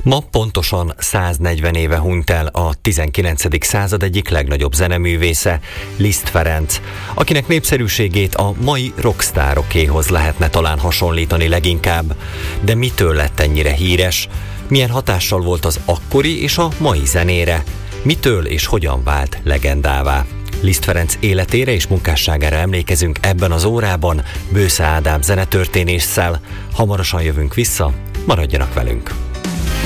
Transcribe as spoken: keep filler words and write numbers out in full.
Ma pontosan száznegyven éve hunyt el a tizenkilencedik század egyik legnagyobb zeneművésze, Liszt Ferenc, akinek népszerűségét a mai rockstárokéhoz lehetne talán hasonlítani leginkább. De mitől lett ennyire híres? Milyen hatással volt az akkori és a mai zenére? Mitől és hogyan vált legendává? Liszt Ferenc életére és munkásságára emlékezünk ebben az órában Bősze Ádám zenetörténésszel. Hamarosan jövünk vissza, maradjanak velünk!